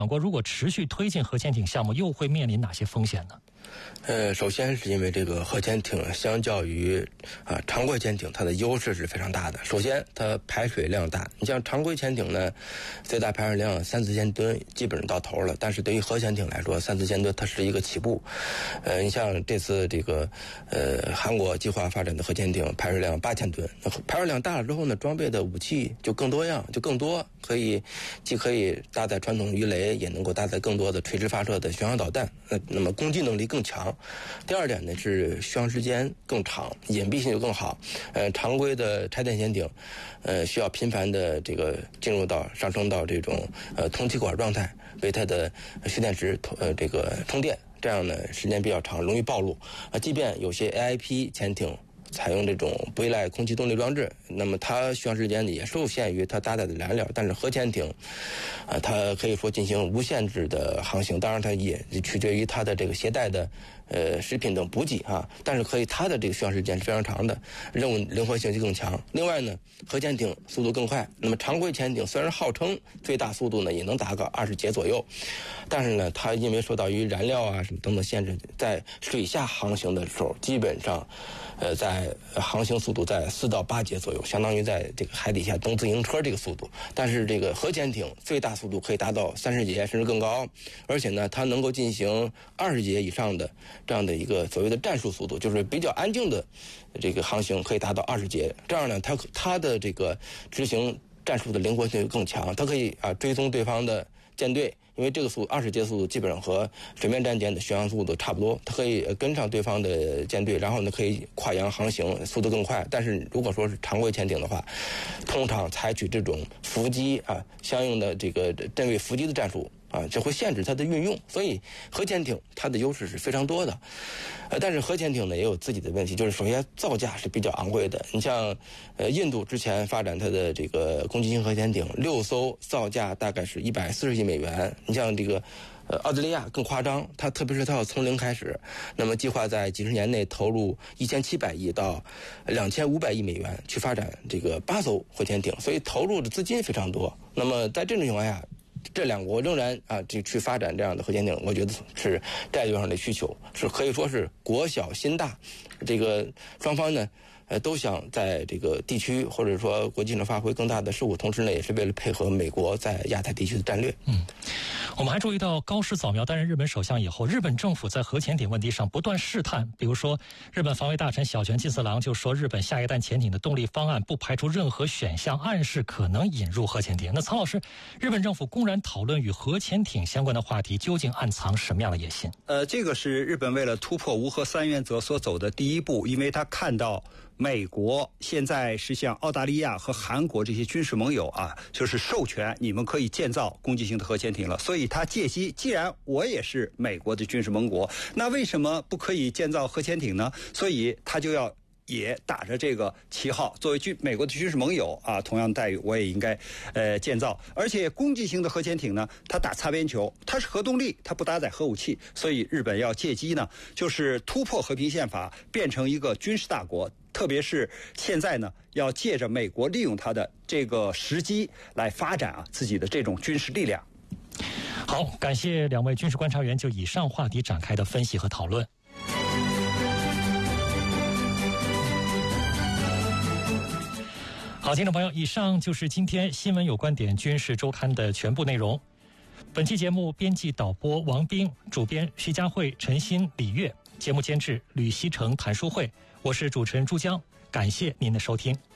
国如果持续推进核潜艇项目，又会面临哪些风险呢？ 首先是因为这个核潜艇相较于常规潜艇，它的优势是非常大的。首先，它排水量大。你像常规潜艇呢，最大排水量3-4千吨，基本上到头了。但是对于核潜艇来说，3-4千吨它是一个起步。你像这次这个韩国计划发展的核潜艇排水量8000吨，排水量大了之后呢，装备的武器就更多样，就更多，既可以搭载传统鱼雷，也能够搭载更多的垂直发射的巡航导弹。那么攻击能力更强。第二点呢是续航时间更长，隐蔽性就更好。常规的柴电潜艇，需要频繁的这个上升到这种通气管状态，为它的蓄电池这个充电，这样呢时间比较长，容易暴露。即便有些 AIP 潜艇采用这种不依赖空气动力装置，那么它续航时间也受限于它搭载的燃料。但是核潜艇，它可以说进行无限制的航行，当然它也取决于它的这个携带的食品等补给但是它的这个续航时间是非常长的，任务灵活性就更强。另外呢，核潜艇速度更快。那么常规潜艇虽然号称最大速度呢也能达个20节左右，但是呢，它因为受到于燃料什么等等限制，在水下航行的时候，基本上在航行速度在4到8节左右，相当于在这个海底下蹬自行车这个速度。但是这个核潜艇最大速度可以达到30节甚至更高，而且呢，它能够进行20节以上的这样的一个所谓的战术速度，就是比较安静的这个航行可以达到20节。这样呢，它的这个执行战术的灵活性更强，它可以追踪对方的舰队。因为这个20节速度基本上和水面战舰的巡航速度差不多，它可以跟上对方的舰队，然后呢可以跨洋航行，速度更快。但是如果说是常规潜艇的话，通常采取这种伏击相应的这个阵位伏击的战术这会限制它的运用。所以核潜艇它的优势是非常多的。但是核潜艇呢也有自己的问题，就是首先造价是比较昂贵的。你像印度之前发展它的这个攻击型核潜艇，6艘造价大概是140亿美元。你像这个澳大利亚更夸张，特别是它要从零开始，那么计划在几十年内投入1700亿到2500亿美元去发展这个8艘核潜艇，所以投入的资金非常多。那么在这种情况下，这两国仍然就去发展这样的核潜艇，我觉得是战略上的需求，是可以说是国小心大。这个双方呢都想在这个地区或者说国际上发挥更大的事务，同时呢也是为了配合美国在亚太地区的战略。 我们还注意到高市早苗担任日本首相以后，日本政府在核潜艇问题上不断试探。比如说，日本防卫大臣小泉进次郎就说，日本下一代潜艇的动力方案不排除任何选项，暗示可能引入核潜艇。那曹老师，日本政府公然讨论与核潜艇相关的话题，究竟暗藏什么样的野心？ 这个是日本为了突破无核3原则所走的第一步，因为他看到美国现在是向澳大利亚和韩国这些军事盟友就是授权你们可以建造攻击型的核潜艇了，所以他借机，既然我也是美国的军事盟国，那为什么不可以建造核潜艇呢？所以他就要也打着这个旗号，作为美国的军事盟友同样待遇我也应该建造。而且攻击型的核潜艇呢，它打擦边球，它是核动力，它不搭载核武器，所以日本要借机呢，就是突破和平宪法，变成一个军事大国。特别是现在呢，要借着美国利用它的这个时机来发展自己的这种军事力量。 好，感谢两位军事观察员就以上话题展开的分析和讨论。好，听众朋友，以上就是今天新闻有观点军事周刊的全部内容。本期节目编辑导播王斌，主编徐佳慧、陈鑫、李月，节目监制吕希成、谭淑慧，我是主持人朱江，感谢您的收听。